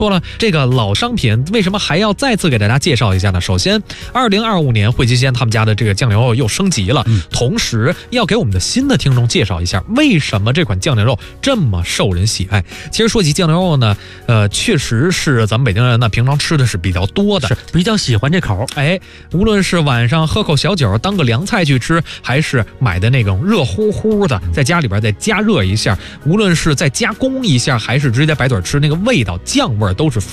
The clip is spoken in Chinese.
说了这个老商品为什么还要再次给大家介绍一下呢？首先，2025年惠极鲜他们家的这个酱牛肉又升级了，同时要给我们的新的听众介绍一下为什么这款酱牛肉这么受人喜爱。其实说起酱牛肉呢，确实是咱们北京人呢平常吃的是比较多的， 是比较喜欢这口。 无论是晚上喝口小酒当个凉菜去吃，还是买的那种热乎乎的，在家里边再加热一下，无论是再加工一下，还是直接白嘴吃，那个味道酱味都是